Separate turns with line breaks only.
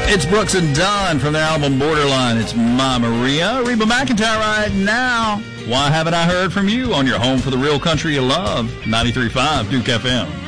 It's Brooks and Dunn from their album Borderline. It's My Maria. Reba McEntire right now. Why haven't I heard from you on your home for the real country you love? 93.5 Duke FM.